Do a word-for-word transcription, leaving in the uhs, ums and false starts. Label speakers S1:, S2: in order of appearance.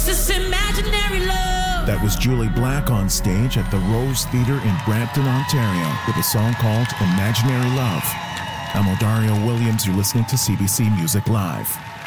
S1: this imaginary love?
S2: That was Julie Black on stage at the Rose Theatre in Brampton, Ontario, with a song called Imaginary Love. I'm Odario Williams. You're listening to C B C Music Live.